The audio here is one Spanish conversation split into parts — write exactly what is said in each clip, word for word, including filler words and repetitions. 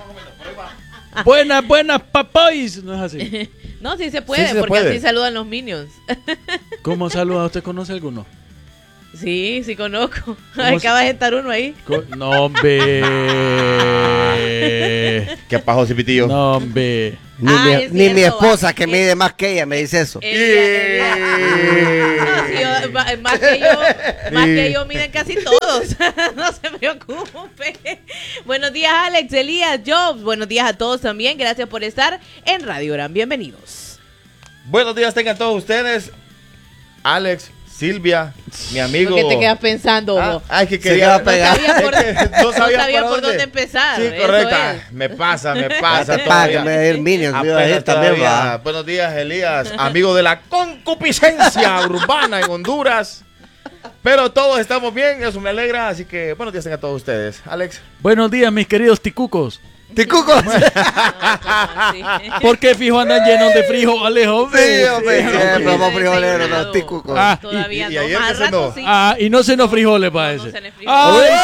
Buenas, buenas, papois. No es así. No, sí se puede, Sí, sí se porque puede. así saludan los Minions. ¿Cómo saluda? ¿Usted conoce alguno? Sí, sí conozco. ¿Cómo Acaba de estar uno ahí. Co- No, hombre. Qué pajo, Cipitillo. No, hombre. Ni, Ah, mi, es ni mi cierto, esposa, va. que Eh, mide más que ella, me dice eso. Ella- ella- No, sí, yo- ma- más que yo, más que yo miden casi todos. No se preocupe. Buenos días, Alex, Elías, Jobs. Buenos días a todos también. Gracias por estar en Radio Gran. Bienvenidos. Buenos días tengan todos ustedes. Alex, Silvia, mi amigo. ¿Por qué te quedas pensando? Ah, vos? ay, que Se quería queda pegado. No sabía por, Es que no sabía, no sabía para por dónde empezar. Sí, eso correcto. es. Me pasa, me pasa. Ya te paga, que todavía. me va a ir Minions, me iba a ir Apenas también, todavía. va. Buenos días, Elías, amigo de la concupiscencia urbana en Honduras. Pero todos estamos bien, eso me alegra. Así que buenos días tengan todos ustedes. Alex. Buenos días, mis queridos ticucos. ¡Ticucos! Sí. ¿Por qué fijo andan llenos de frijoles, hombre? Sí, hombre, Sí, siempre hombre. vamos frijoleros, Desayunado. los ticucos. Ah, Todavía y- y no. ayer Más que rato cenó. sí. Ah, y no cenos frijoles para No, no ese. cené frijoles. ¡Ay,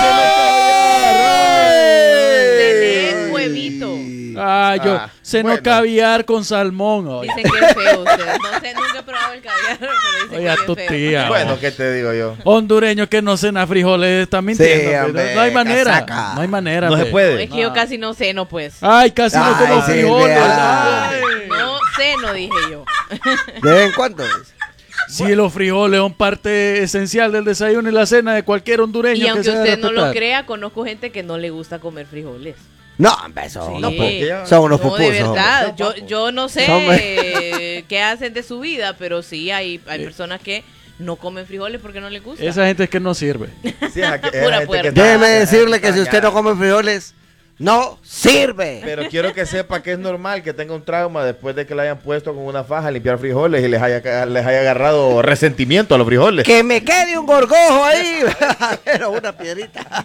Cené huevito. Ah, yo Ah, ceno bueno. caviar con salmón. Ay. Dicen que es feo ustedes. No sé, nunca he probado el caviar, pero dicen Oye, a que tu es feo. tía. Bueno, ¿qué te digo yo? Hondureño que no cena frijoles está mintiendo. Sí, hombre. hombre, no, no hay manera. casaca. No hay manera. No se hombre. puede. Es que yo casi no ceno, pues. Ay, casi no Ay, como sí, frijoles. vea. Ay. No ceno, dije yo. ¿De vez en cuando es? Sí, los frijoles son parte esencial del desayuno y la cena de cualquier hondureño. Y que aunque se haga usted no lo respetar. crea, conozco gente que no le gusta comer frijoles. No, hombre, son, Sí. unos, porque ya- son unos No, de pupusos. verdad. hombre. Yo, yo no sé Son- eh, qué hacen de su vida, pero sí hay, hay personas que no comen frijoles porque no les gusta. Esa gente es que no sirve. Sí, es aqu- es Pura gente puerta. que está- Déjeme ya- decirle que si ya- usted no come frijoles, no sirve. Pero quiero que sepa que es normal que tenga un trauma después de que le hayan puesto con una faja a limpiar frijoles y les haya, ca- les haya agarrado resentimiento a los frijoles. Que me quede un gorgojo ahí. Pero una piedrita.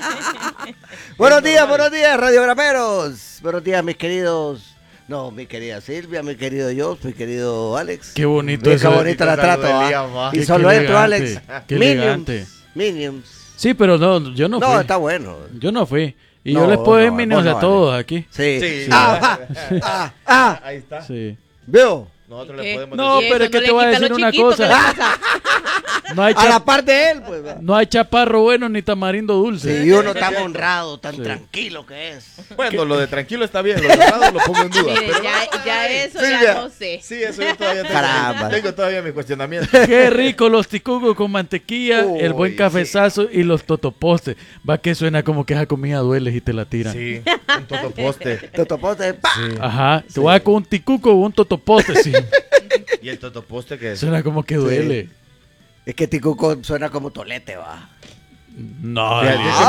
Buenos días, buenos días, radiogrameros. Buenos días, mis queridos. No, mi querida Silvia, mi querido Jos, mi querido Alex. Qué bonito Qué eso. bonita la Saludo trato. de ¿ah? Elías, va. Y Qué- solo qué entro, elegante, Alex. qué Minions. elegante. Minions. Sí, pero no, yo no fui. No, está bueno. Yo no fui. Y No, yo les puedo no, decir minions vos no, a todos aquí. Sí. Sí. Ah, ah, ah, ah. Ahí está. Sí. Veo. Nosotros ¿Qué? le podemos No, decir. pero es que no te le voy a quita decir lo una chiquito, cosa. ¿qué le pasa? No hay, A la cha- par de él, pues. va. no hay chaparro bueno ni tamarindo dulce. Sí, y uno tan honrado, tan Sí. tranquilo que es. Bueno, lo de tranquilo está bien, lo de honrado lo pongo en duda. Mire, pero- ya, ya eso Silvia. ya no sé. Sí, eso yo todavía tengo, Caramba. tengo todavía mis cuestionamientos. Qué rico los ticucos con mantequilla, Uy, el buen sí. cafezazo y los totopostes. Va que suena como que esa comida duele y te la tiran. Sí, un totoposte. Totopote, pa. Ajá. Te voy a dar con un ticuco o un totoposte, sí. ¿Y el totoposte qué es? Suena como que duele. Es que Ticuco suena como tolete, va. No, Fíjate, Elías.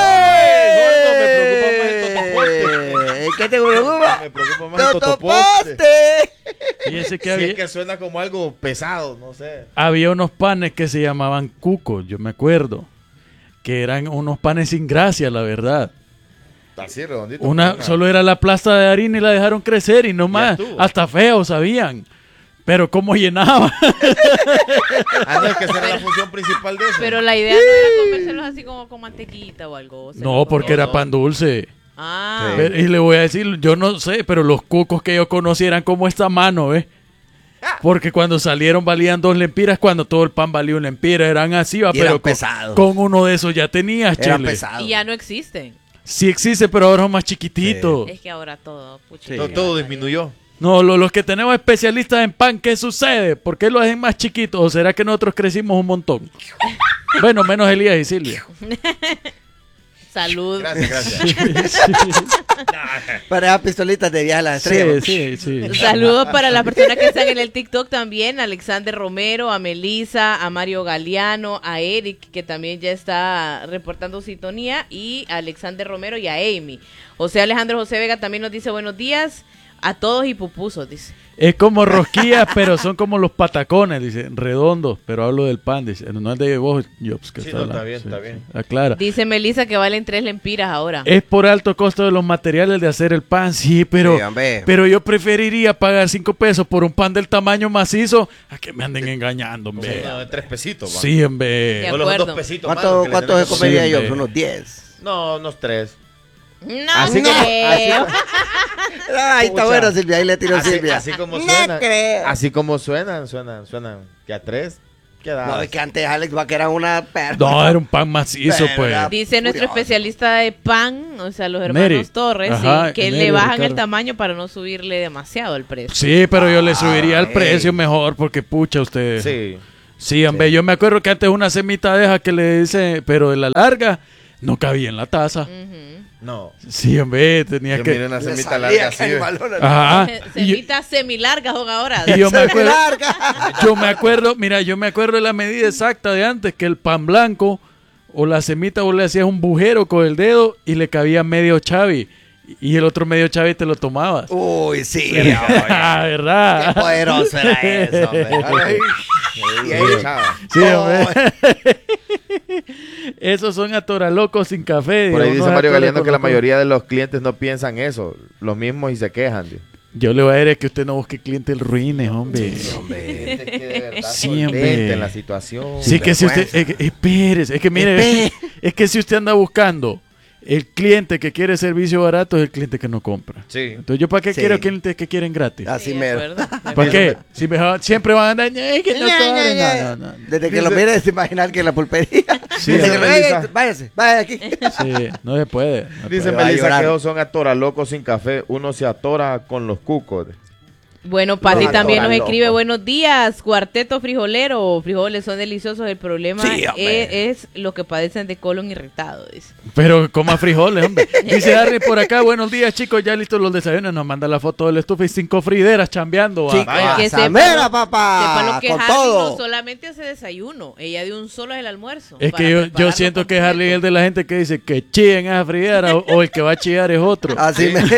ese me preocupa- Gordo, me preocupa más el totoposte. Eh, ¿Qué te preocupa? Me preocupa más el totoposte. ¡Totoposte! Fíjese que Sí, había, es que suena como algo pesado, no sé. había unos panes que se llamaban cucos, yo me acuerdo. Que eran unos panes sin gracia, la verdad. Así, redondito. Una, Una- solo era la plasta de harina y la dejaron crecer y no más. estuvo. Hasta feos sabían. Pero cómo llenaba. Ah, no, es que esa era la función principal de eso. Pero la idea no era comérselos así como con mantequita o algo. o sea, No, porque no, era no. pan dulce. Ah, Sí. Pero- y le voy a decir, yo no sé, pero los cucos que yo conocí eran como esta mano, ¿ves? Porque cuando salieron valían dos lempiras, cuando todo el pan valía una lempira, eran así, va, Y eran pero con, pesados. con uno de esos ya tenías, Era chile. pesado. y ya no existen. Sí existe, pero ahora es más chiquitito. Es que ahora todo, pucha, Sí. qué todo, todo barbaridad. disminuyó. No, lo- los que tenemos especialistas en pan, ¿qué sucede? ¿Por qué lo hacen más chiquitos? ¿O será que nosotros crecimos un montón? Bueno, menos Elías y Silvia. Salud. Gracias, gracias. Para esas pistolitas de viaje a las estrellas. Sí, sí, sí. Saludos para las personas que están en el TikTok también, a Alexander Romero, a Melissa, a Mario Galeano, a Eric, que también ya está reportando sintonía, y a Alexander Romero y a Amy. José Alejandro José Vega también nos dice buenos días a todos y pupuzos, dice. Es como rosquillas, pero son como los patacones, dice, redondos, pero hablo del pan, dice. No es de vos, Jobs, que Sí, está no, está hablando. bien, está bien. Aclara. Dice Melissa que valen tres lempiras ahora. Es por alto costo de los materiales de hacer el pan, sí, pero, Sí, hombre. pero yo preferiría pagar cinco pesos por un pan del tamaño macizo a que me anden engañando, Sí, hombre. no, de tres pesitos, va. Sí, hombre. De O los acuerdo. dos pesitos más, ¿Cuánto, que le cuánto tenemos se que comería Sí, yo? hombre. Unos diez. poner. No, unos tres. No, Así no. como- así- Ahí está Pucha. bueno, Silvia, ahí le tiró Así, Silvia. así como No suenan. creo. Así como suenan, suenan, suenan. Que a tres quedadas. No, es que antes Alex va que era una perra. No, era un pan macizo, Pero pues. era- Dice nuestro Curioso. especialista de pan, o sea, los hermanos Neri. Torres, Ajá, sí, que Neri, le bajan Ricardo. el tamaño para no subirle demasiado el precio. Sí, pero yo le subiría el Ay. precio mejor porque pucha usted. Sí. Sí, hombre, yo me acuerdo que antes una semita de esa que le dice, pero de la larga, no cabía en la taza. Ujú. No. Sí, hombre, tenía Yo que... miré una Le semita salía larga así. que ¿ve? animalona. Ajá. Y yo, Semitas semilargas son ahora. y yo me acuerdo, Larga. yo me acuerdo, mira, yo me acuerdo de la medida exacta de antes, que el pan blanco o la semita vos le hacías un bujero con el dedo y le cabía medio chavi. Y el otro medio chavi te lo tomabas. Uy, sí. Ah, Qué ¿verdad? poderoso era eso, hombre. Ay, Y y ahí ahí- echaba. Sí, hombre. Oh, Esos son atoralocos sin café. Por ahí digo, dice unos Mario Galeano que la atoralocos. mayoría de los clientes no piensan eso. Los mismos y se quejan. tío. Yo le voy a decir que usted no busque clientes ruines, hombre. Gente que de verdad Sí, solvente hombre. en la situación. Sí, que si usted... vergüenza. Es que, espérese, es que mire, es, es que si usted anda buscando el cliente que quiere servicio barato es el cliente que no compra. Sí. Entonces, ¿yo para qué Sí. quiero clientes que quieren gratis? Así Sí, de mero. acuerdo. ¿Para qué? Si mejor, siempre van a andar... "Ay, que no cobren". No, no, no. Desde que lo mires, se imaginar que en la pulpería. Sí, Dice dice que, Melissa. "Ey, váyase, vaya aquí. Sí, no se puede. no se Dice puede. va a Melissa llorar. que esos son atoralocos sin café. Uno se atora con los cucos. Bueno, Pati No, también nos loco. escribe, buenos días, cuarteto frijolero, frijoles son deliciosos, el problema Sí, hombre. es, es los que padecen de colon irritado, dice. Pero coma frijoles, hombre. Dice Harry por acá, buenos días, chicos, ya listos los desayunos. Nos manda la foto del estufa y cinco frideras chambeando. va. Chica, vaya. Que sepa Samera, lo- papá. Sepa lo que con Harry todo. no solamente hace desayuno, ella de un solo es el almuerzo. Es para que yo, yo prepararlo siento que completo. Harley es el de la gente que dice que chillen esa fridera o, o el que va a chillar es otro. Así me.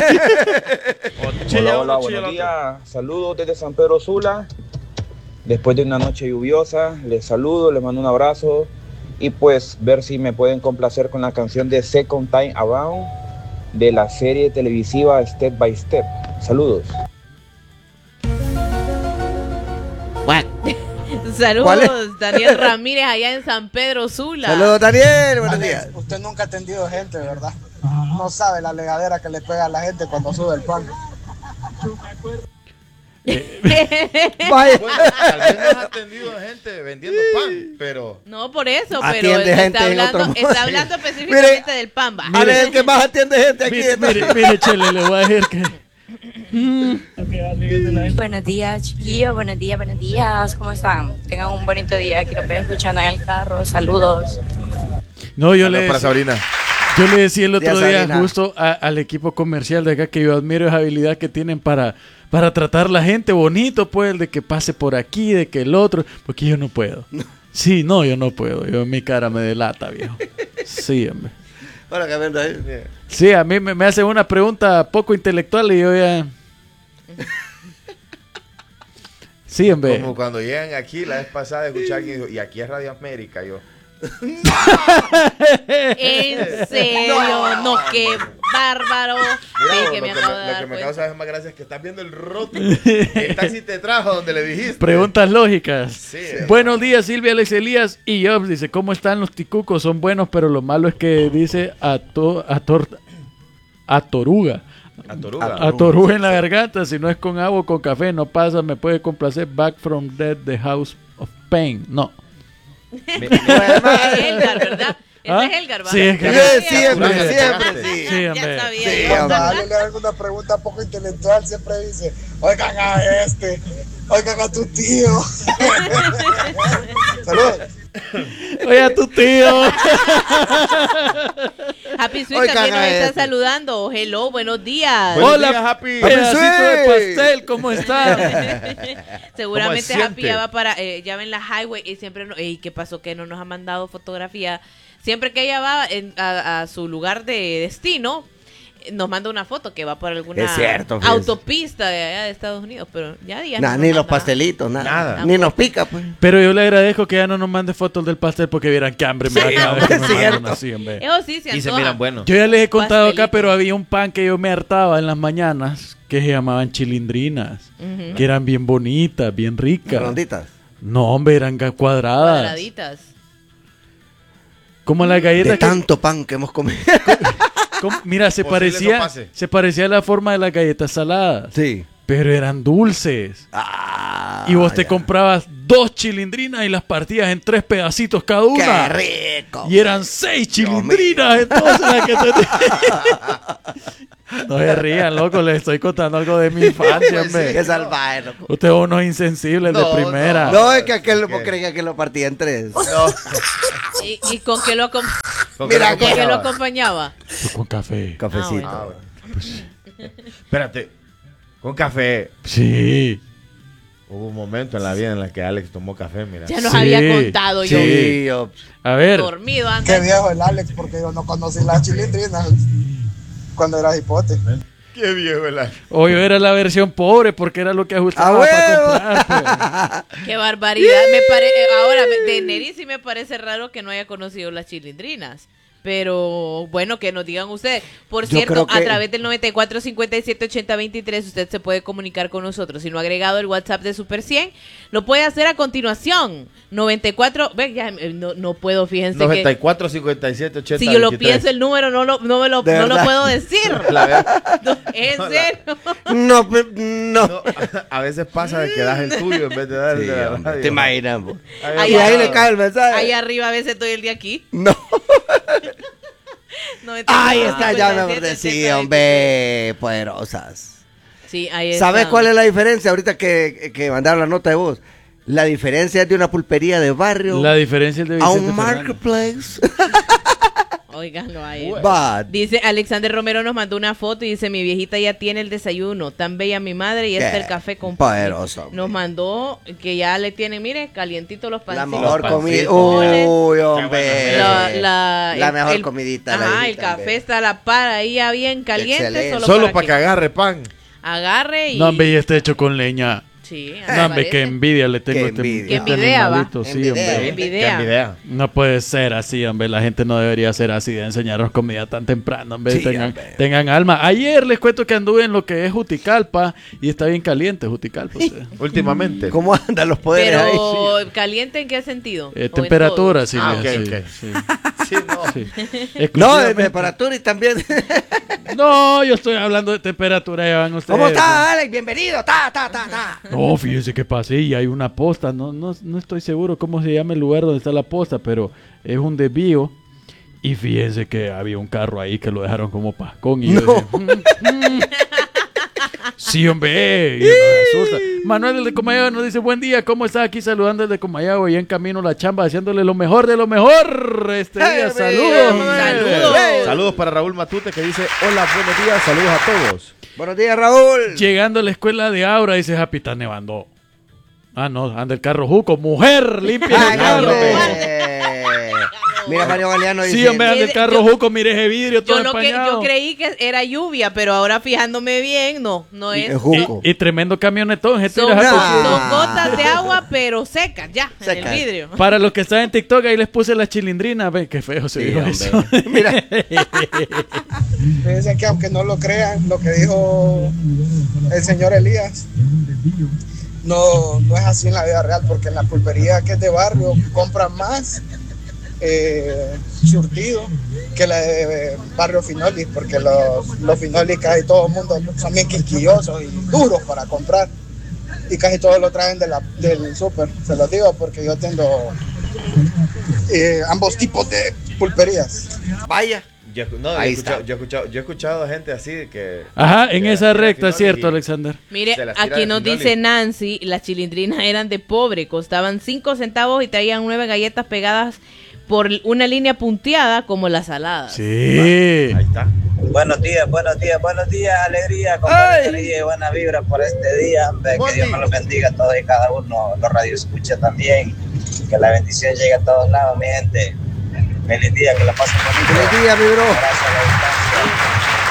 Hola, hola, buenos días. Saludos desde San Pedro Sula. Después de una noche lluviosa, les saludo, les mando un abrazo y pues ver si me pueden complacer con la canción de Second Time Around de la serie televisiva Step by Step. Saludos. Saludos, ¿Cuál es? Daniel Ramírez allá en San Pedro Sula. Saludos, Daniel. Buenos días. Alex, usted nunca ha atendido gente, ¿verdad? No sabe la legadera que le pega a la gente cuando sube el pan. Vaya. Bueno, tal vez no has atendido a gente vendiendo pan, pero... No, por eso, pero Atiende está gente en hablando, otro modo. está hablando específicamente Mire, del pan, va. Ale es el que más atiende gente aquí. Mire, mire, mire, Chele, le voy a decir que... Buenos días, chiquillos. Buenos días, buenos días. ¿Cómo están? Tengan un bonito día. Aquí los veo escuchando en el carro. Saludos. No, yo Saludos le, para Sabrina. yo le decía el otro Día día Sabrina. justo a- al equipo comercial de acá que yo admiro esa habilidad que tienen para, para tratar la gente bonito, pues, de que pase por aquí, de que el otro, porque yo no puedo. Sí, no, yo no puedo. Yo mi cara me delata, viejo. Sí, hombre. Bueno, que viendo ahí. Sí, a mí me, me hacen una pregunta poco intelectual y yo ya... Sí, hombre. Como cuando llegan aquí, la vez pasada escuché a alguien dijo, y aquí es Radio América, yo. En serio, no, qué bárbaro. Mira, Sí, vos, que lo, me que acabo me, de lo dar que me cuenta. causa más gracia es que estás viendo el rótulo. El taxi te trajo donde le dijiste. Preguntas lógicas. Sí. Buenos días, Silvia, Alex Elías y Jobs. Dice, ¿cómo están los ticucos? Son buenos, pero lo malo es que dice a, to, a, tor, a toruga. A Toruga. A toruga en la garganta. Si no es con agua o con café, no pasa. Me puede complacer Back from Dead, The House of Pain. No. Mi- mi- Es Elgar, ¿verdad? Ese ¿Ah? es Elgar, ¿va? Sí, es que- Sí, siempre, Apurate, siempre, apurate. sí. Sí, Ya hombre. sabía. Sí, yo. hombre. Cuando alguien le haga una pregunta poco intelectual, siempre dice, oigan a este, oigan a tu tío. Saludos. Oye, a tu tío. Happy Sweet Oigan también nos a está este. saludando. Hello, buenos días. Buenos Hola, días, Happy. Pedacito de Sweet. pastel, ¿cómo está? Seguramente ¿Cómo se Happy siente? ya va para, eh, ya va en la highway y siempre, no, ey, ¿qué pasó? Que no nos ha mandado fotografía. Siempre que ella va en- a, a su lugar de destino, eh, nos manda una foto que va por alguna Es cierto, fíjese. autopista de allá de Estados Unidos, pero ya días Nah, no ni nos los manda. pastelitos, nada. Nada. Ni nos pica, pues. Pero yo le agradezco que ya no nos mande fotos del pastel porque vieran que hambre me da cada vez que me es cierto. mandan así, hombre. Eso sí, se Y se antoja. miran buenos. Yo ya les he contado acá, Pastelito. pero había un pan que yo me hartaba en las mañanas que se llamaban chilindrinas, Ujú. que eran bien bonitas, bien ricas. Ronditas. No, hombre, eran ga- cuadradas. Cuadraditas. Como las De galletas que... tanto pan que hemos comido. ¿Cómo? Mira, se Posible parecía, no pase. se parecía a la forma de las galletas saladas. Sí. Pero eran dulces. Ah, Y vos te ya. comprabas dos chilindrinas y las partías en tres pedacitos cada una. ¡Qué rico! Y eran seis chilindrinas entonces las que te... No se rían, loco, les estoy contando algo de mi infancia, hombre. ¡Qué salvaje, loco! Ustedes son unos insensibles No, de primera. No, es que aquel ¿qué? no creía que lo partía en tres. No. ¿Y, y con qué lo, acom- ¿Con Mira qué que- con qué lo acompañaba? acompañaba? Pues con café. Cafecito. Ah, Ah, bueno. Espérate. Con café. Sí. Hubo un momento en la vida en la que Alex tomó café, mira. Ya nos Sí, había contado yo. Sí, yo. A ver, Dormido Qué anda. viejo el Alex, porque yo no conocí las chilindrinas cuando era hipote. Qué viejo el Alex. hoy era la versión pobre porque era lo que ajustaba ¡A para huevo! comprar. pues. Qué barbaridad. Me pare- eh, Ahora, de Neri sí me parece raro que no haya conocido las chilindrinas. Pero bueno, que nos digan ustedes. Por Yo cierto, creo que- a través del noventa y cuatro cincuenta y siete ochenta veintitrés usted se puede comunicar con nosotros. Si no ha agregado el WhatsApp de Super cien, lo puede hacer a continuación. noventa y cuatro, ve, ya eh, no, no puedo, fíjense noventa y que cuatro, cincuenta y siete, ochenta, si yo lo veintitrés. pienso el número no lo, no me lo, De no lo verdad. puedo decir. La verdad, No, en No, la- serio. No, pe- no. no, a veces pasa de que das el tuyo en vez de dar el Sí, de la hombre, radio. te imaginas, po. Ahí Y va. ahí le cae el mensaje. Ahí arriba a veces estoy el de aquí. No. noventa y cuatro, Ahí está, ya me cincuenta y acordé. siete, Sí, ochenta, hombre, poderosas. Sí, ahí está. ¿Sabes cuál es la diferencia? Ahorita que, que mandaron la nota de voz. La diferencia es de una pulpería de barrio La diferencia es de a Vicente un Fernández. marketplace. Óiganlo ahí. Bad. Dice Alexander Romero nos mandó una foto y dice: mi viejita ya tiene el desayuno, tan bella mi madre, y está Qué el café con pan". poderoso. Nos mandó que ya le tienen, mire, calientito los La pancitos. mejor Los comida. pancitos. Uy, Qué hombre. La, la- La el- mejor el- comidita. la Ajá, el viejita, café hombre. está a la par ahí ya bien caliente. Excelente. Solo, Solo para, para que, que agarre pan. agarre y. No, hombre, y este hecho con leña. Sí, No, hombre, qué envidia le tengo Qué a este, envidia. este Qué envidia, va. animalito, sí, Envidia. hombre. Envidia. Qué envidia. No puede ser así, hombre. La gente no debería ser así de enseñarnos comida tan temprano, hombre. Sí, tengan, hombre. tengan alma. Ayer les cuento que anduve en lo que es Juticalpa y está bien caliente Juticalpa. o sea. Últimamente. ¿Cómo andan los poderes ahí? Pero, ¿caliente en qué sentido? Eh, ¿O en temperatura, todo? sí. Ah, mira, ok, sí, ok. sí, Sí, no. sí. No, de Exclusivamente- temperatura y también. No, yo estoy hablando de temperatura, ya van ustedes. ¿Cómo está, Alex? Bienvenido. Ta, ta, ta, ta. No, fíjese que pasé y hay una posta. No, no, no estoy seguro cómo se llama el lugar donde está la posta, pero es un desvío. Y fíjense que había un carro ahí que lo dejaron como pascón. Y yo No. dije, "Mm, mm". Sí, hombre. Y nos asusta. Manuel de Comayagua nos dice: buen día, ¿cómo está? Aquí saludando desde Comayagua y en camino a la chamba, haciéndole lo mejor de lo mejor este día. ¡Eh, Saludos. Manuel! Saludos. ¡Eh! Saludos para Raúl Matute que dice: hola, buenos días, saludos a todos. Buenos días, Raúl. Llegando a la escuela de Aura, dice Happy, está nevando. Ah, no, anda el carro Juco. Mujer, limpia Ay, el carro. hombre. Mira, Mario Galeano dice. Sí, hombre, anda el Yo- carro Juco, mire ese vidrio todo Yo, no que, empañado. yo creí que era lluvia, pero ahora fijándome bien, no, no es. Es Juco. Y, y tremendo camionetón. ese Son, tira esa Ah. son gotas de agua, pero secas ya, en Secas. el vidrio. Para los que están en TikTok, ahí les puse la chilindrina. Ve, qué feo se Sí, vio hombre. eso. Mira. Fíjense que aunque no lo crean, lo que dijo el señor Elías, no, no es así en la vida real, porque en la pulpería que es de barrio compran más eh, surtido que la de barrio Finolis, porque los, los Finolis casi todo el mundo son bien quisquillosos y duros para comprar, y casi todos lo traen de la, del súper. Se los digo porque yo tengo eh, ambos tipos de pulperías. Vaya. Yo, no, yo, Ahí he escuchado, está. yo, he escuchado, yo he escuchado gente así que... Ajá, en que esa las tira recta, Finolis cierto, y- Alexander. Mire, Se las tira aquí de nos Finolis. dice Nancy, las chilindrinas eran de pobre, costaban cinco centavos y traían nueve galletas pegadas por una línea punteada como las saladas. Sí. Ahí está. Buenos días, buenos días, buenos días, alegría, con buena energía y buena vibra por este día, hombre, Buen que Dios día. me los bendiga a todos y cada uno, los radioescucha también, que la bendición llegue a todos lados, mi gente. Feliz día, que la pasen bonito. Feliz día, mi bro. Abrazo a la distancia.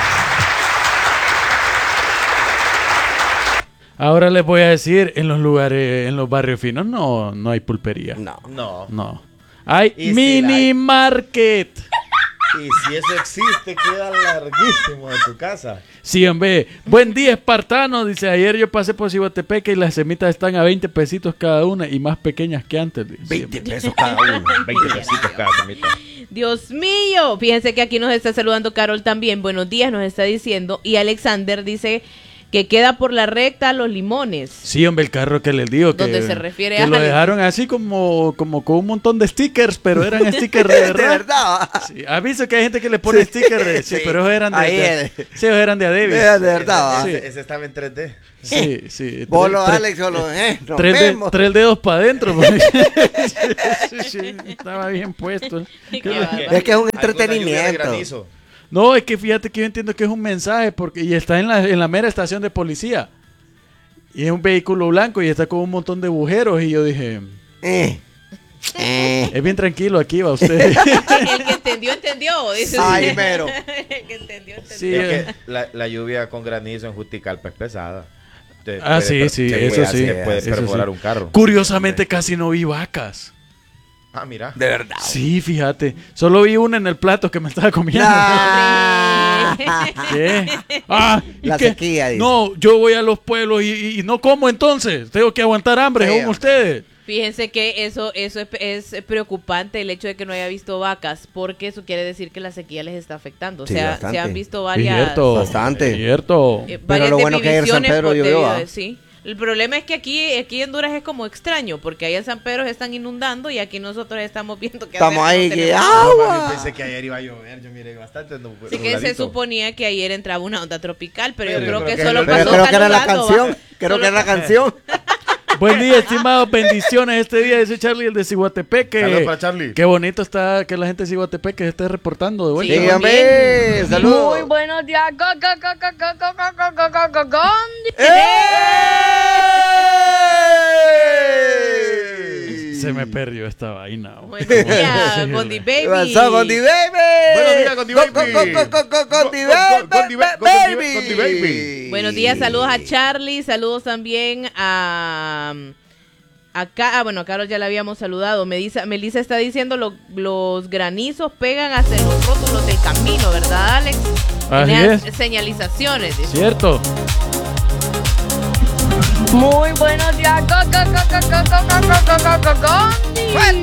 Ahora les voy a decir, en los lugares, en los barrios finos, no, no hay pulpería. No. No. No. Hay Y sí mini la hay. market. Y si eso existe, queda larguísimo de tu casa. Sí, hombre. Buen día, espartano. Dice, ayer yo pasé por Ciguatepeque y las semitas están a veinte pesitos cada una y más pequeñas que antes. Dice. veinte pesos cada uno. veinte pesitos cada semita. Dios mío, fíjense que aquí nos está saludando Carol también, buenos días nos está diciendo, y Alexander dice que queda por la recta Los Limones. Sí, hombre, el carro que les digo. Donde que, se refiere que a lo Alex. dejaron así como, como con un montón de stickers, pero eran stickers de De verdad. verdad. Sí, aviso que hay gente que le pone Sí, stickers, de, sí, sí. pero esos eran de, Ahí de, es. sí, esos eran de Adebis. De de verdad. Sí. Ese, ese estaba en tres D. Sí, sí. Vos Tres- lo, tres- Alex, solo, eh, nos Tres, de- vemos. tres dedos para adentro. porque- sí, sí, estaba bien puesto. Qué ¿Qué le- bárbaro. Es que es un Alguna lluvia de entretenimiento. granizo. No, es que fíjate que yo entiendo que es un mensaje porque y está en la, en la mera estación de policía. Y es un vehículo blanco y está con un montón de agujeros. Y yo dije, Eh. Eh. es bien tranquilo aquí, va usted. El que entendió, entendió. Dice. Ay, mero. El que entendió, entendió. Sí, Es eh. que la, la lluvia con granizo en Juticalpa es pesada. Te- Ah, puede sí, per- sí, te eso puede- sí, te puede eso perforar sí. un carro. Curiosamente casi no vi vacas. Ah, mira. De verdad. Sí, fíjate. Solo vi una en el plato que me estaba comiendo. Nah. ¿Qué? Ah, ¿y La qué? sequía, dice. No, yo voy a los pueblos y, y- y no como entonces. Tengo que aguantar hambre, Sí, según hombre. ustedes. Fíjense que eso, eso es, es preocupante el hecho de que no haya visto vacas, porque eso quiere decir que la sequía les está afectando. O Sí, sea, bastante. se han visto varias, Cierto. Bastante. Cierto. eh, Pero varias lo bueno que ayer San divisiones Pedro por- llovió, debido ¿ah? a- sí. El problema es que aquí, aquí en Honduras es como extraño, porque allá en San Pedro se están inundando y aquí nosotros estamos viendo que Estamos hacer, ahí no que tenemos- agua. Yo pensé que ayer iba a llover. Yo miré bastante. No, Así que se nubladito. suponía que ayer entraba una onda tropical, pero, Pero yo yo creo creo que que solo es lo- Pero pasó creo que era la saludando, canción. ¿va? Creo Solo que era la pasó- canción. Buen día, estimados. Bendiciones este día, dice Charlie, el de Ciguatepeque. Saludos para Charlie. Qué bonito está que la gente de Ciguatepeque se esté reportando de vuelta. Sí, Sí, muy hombre. bien. Saludos. Muy buenos días. Go, go, go, go, go, go, go, go, go, go, go. ¡Ey! Se me perdió esta vaina. Buenos días, Sí, Bondi ¿Qué Baby. pasó, Gondi Baby? Buenos días, Gondi Baby. Go, go, go, go, go, go, Gondi Go- go- Gondi Ba- Baby. Gondi- Gondi Baby. Buenos días, saludos a Charlie, saludos también a acá, ah, bueno, a Carol ya la habíamos saludado. Melissa, Melissa está diciendo lo- los granizos pegan hasta en los rótulos del camino, ¿verdad, Alex? Así Tiene es. señalizaciones. dice. Cierto. Muy buenos días. Go, go, go, go, go, go, go, go, go, go, go, go. ¡Fuerte